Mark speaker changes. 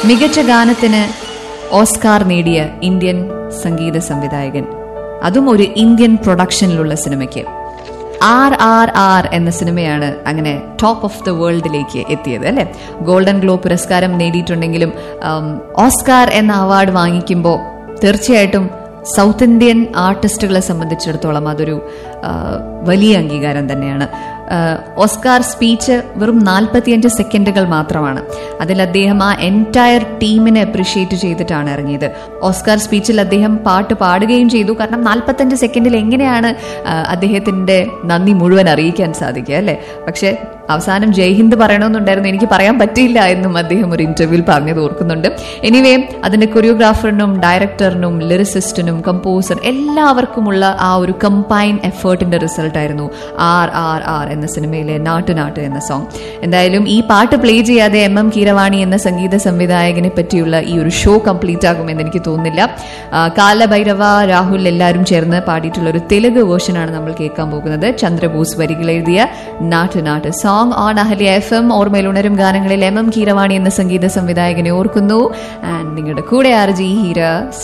Speaker 1: മികച്ച ഗാനത്തിന് ഓസ്കാർ നേടിയ ഇന്ത്യൻ സംഗീത സംവിധായകൻ, അതും ഒരു ഇന്ത്യൻ പ്രൊഡക്ഷനിലുള്ള സിനിമയ്ക്ക്. RRR എന്ന സിനിമയാണ് അങ്ങനെ ടോപ്പ് ഓഫ് ദ വേൾഡിലേക്ക് എത്തിയത് അല്ലെ. ഗോൾഡൻ ഗ്ലോബ് പുരസ്കാരം നേടിയിട്ടുണ്ടെങ്കിലും ഓസ്കാർ എന്ന അവാർഡ് വാങ്ങിക്കുമ്പോൾ തീർച്ചയായിട്ടും സൗത്ത് ഇന്ത്യൻ ആർട്ടിസ്റ്റുകളെ സംബന്ധിച്ചിടത്തോളം അതൊരു വലിയ അംഗീകാരം തന്നെയാണ്. ഓസ്കാർ സ്പീച്ച് വെറും 45 സെക്കൻഡുകൾ മാത്രമാണ്. അതിൽ അദ്ദേഹം ആ എൻറ്റയർ ടീമിനെ അപ്രീഷിയേറ്റ് ചെയ്തിട്ടാണ് ഇറങ്ങിയത്. ഓസ്കാർ സ്പീച്ചിൽ അദ്ദേഹം പാട്ട് പാടുകയും ചെയ്തു. കാരണം 45 സെക്കൻഡിൽ എങ്ങനെയാണ് അദ്ദേഹത്തിന്റെ നന്ദി മുഴുവൻ അറിയിക്കാൻ സാധിക്കുക അല്ലെ. പക്ഷെ അവസാനം ജയ്ഹിന്ദ് പറയണമെന്നുണ്ടായിരുന്നു, എനിക്ക് പറയാൻ പറ്റിയില്ല എന്നും അദ്ദേഹം ഒരു ഇന്റർവ്യൂവിൽ പറഞ്ഞത് ഓർക്കുന്നുണ്ട്. എനിവേ അതിന്റെ കൊറിയോഗ്രാഫറിനും ഡയറക്ടറിനും ലിറിസിസ്റ്റിനും കമ്പോസർ എല്ലാവർക്കുമുള്ള ആ ഒരു കമ്പൈൻ എഫേർട്ടിന്റെ റിസൾട്ടായിരുന്നു RRR എന്ന സിനിമയിലെ നാട്ട് എന്ന സോങ്. എന്തായാലും ഈ പാട്ട് പ്ലേ ചെയ്യാതെ MM കീരവാണി എന്ന സംഗീത സംവിധായകനെ പറ്റിയുള്ള ഈ ഒരു ഷോ കംപ്ലീറ്റ് ആകുമെന്ന് എനിക്ക് തോന്നുന്നില്ല. കാലഭൈരവ, രാഹുൽ എല്ലാവരും ചേർന്ന് പാടിയിട്ടുള്ള ഒരു തെലുങ്ക് വേർഷനാണ് നമ്മൾ കേൾക്കാൻ പോകുന്നത്. ചന്ദ്രബോസ് വരികൾ എഴുതിയ നാട്ട് സോങ് ഓൺ അഹല്യ FM. ഓർമ്മയിൽ ഉണരും ഗാനങ്ങളിൽ MM കീരവാണി എന്ന സംഗീത സംവിധായകനെ ഓർക്കുന്നു. ആൻഡ് നിങ്ങളുടെ കൂടെ RJ ഹീര.